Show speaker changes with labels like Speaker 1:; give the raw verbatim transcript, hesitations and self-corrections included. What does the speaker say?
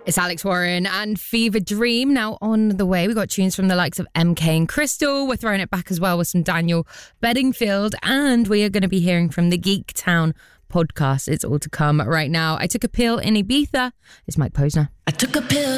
Speaker 1: It's Alex Warren and Fever Dream now on the way. We got tunes from the likes of M K and Crystal. We're throwing it back as well with some Daniel Bedingfield, and we are going to be hearing from the Geek Town podcast. It's all to come right now. I took a pill in Ibiza. It's Mike Posner.
Speaker 2: I took a pill